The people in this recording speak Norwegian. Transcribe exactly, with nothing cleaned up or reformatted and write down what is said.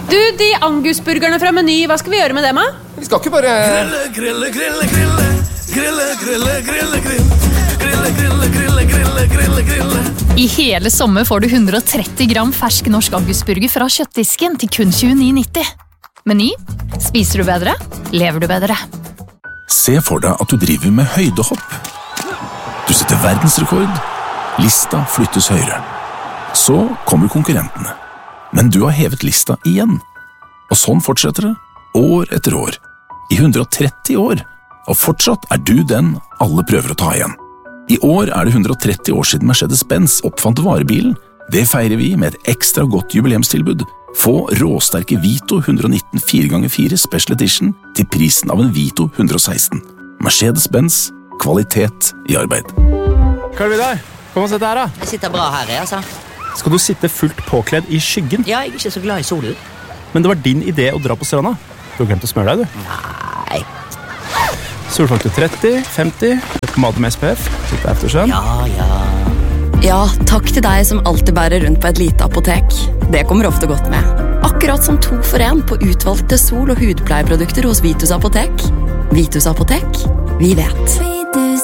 Du, de angusburgerne fra Meny, hva skal vi gjøre med dem, da? Vi skal ikke bare... Grille, grille, grille, grille, grille, grille, grille, grille, grille, grille, grille, grille, grille. I hele sommer får du hundre og tretti gram fersk norsk angusburger fra kjøttdisken til kun tjueni nitti. Meny. Spiser du bedre? Lever du bedre? Se for deg at du driver med høydehopp. Du setter verdensrekord. Lista flyttes høyere. Så kommer konkurrentene. Men du har hevet lista igjen. Og sånn fortsetter det, år etter år. I hundre og tretti år. Og fortsatt er du den alle prøver å ta igjen. I år er det hundre og tretti år siden Mercedes-Benz oppfant varebilen. Det feirer vi med et ekstra godt jubileumstilbud. Få råsterke Vito hundre og nitten fire ganger fire Special Edition til prisen av en Vito hundre og seksten. Mercedes-Benz, kvalitet i arbeid. Hva er det der? Kom og sett her da. Jeg sitter bra her, jeg, altså. Skal du sitte fullt påkledd i skyggen? Ja, jeg er ikke så glad i solen. Men det var din idé å dra på stranda. Du har glemt å smøre deg, du. Nei. Solfaktor tretti, femti, pomade med S P F, litt eftersøvn. Ja, ja. Ja, takk til deg som alltid bærer rundt på et lite apotek. Det kommer ofte godt med. Akkurat som to for en på utvalgte sol- og hudpleieprodukter hos Vitus Apotek. Vitus Apotek, vi vet.